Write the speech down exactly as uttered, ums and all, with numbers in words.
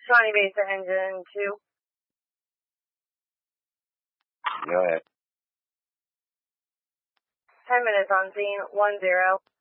Shawnee Mesa engine two. Go ahead. Ten minutes on scene, one zero.